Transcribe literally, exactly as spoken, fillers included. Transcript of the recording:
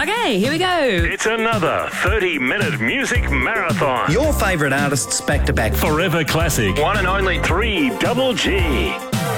Okay, here we go. It's another thirty-minute music marathon. Your favourite artists back to back. Forever classic. One and only three Double G.